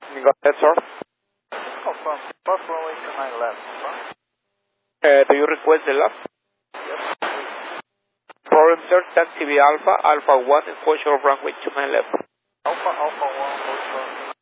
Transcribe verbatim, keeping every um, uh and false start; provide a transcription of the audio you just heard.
Go ahead, sir. Confirm. First runway two nine left. Uh, do you request the last? Yes. Problem, sir. Taxi via Alpha, Alpha one, exposure of runway two nine left. Alpha, Alpha one, Foxtrot.